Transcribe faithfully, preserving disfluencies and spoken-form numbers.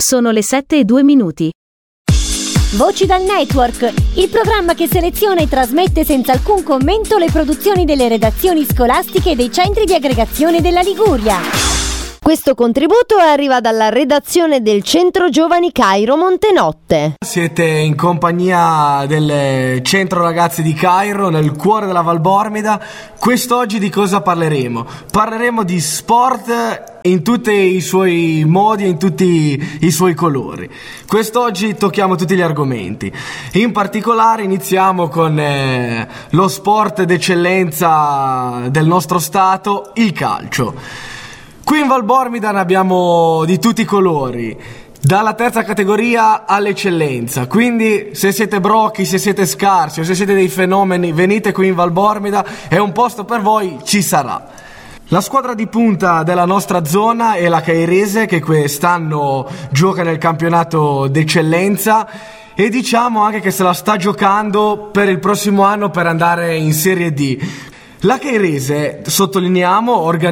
Sono le sette e due minuti. Voci dal Network, il programma che seleziona e trasmette senza alcun commento le produzioni delle redazioni scolastiche e dei centri di aggregazione della Liguria. Questo contributo arriva dalla redazione del Centro Giovani Cairo Montenotte. Siete in compagnia del Centro Ragazzi di Cairo, nel cuore della Valbormida. Quest'oggi di cosa parleremo? Parleremo di sport in tutti i suoi modi e in tutti i suoi colori. Quest'oggi tocchiamo tutti gli argomenti. In particolare iniziamo con eh, lo sport d'eccellenza del nostro stato, il calcio. Qui in Valbormida ne abbiamo di tutti i colori, dalla terza categoria all'eccellenza, quindi se siete brocchi, se siete scarsi o se siete dei fenomeni, venite qui in Valbormida, è un posto per voi, ci sarà. La squadra di punta della nostra zona è la Cairese, che quest'anno gioca nel campionato d'eccellenza e diciamo anche che se la sta giocando per il prossimo anno per andare in Serie D. La Cairese, sottolineiamo, organizza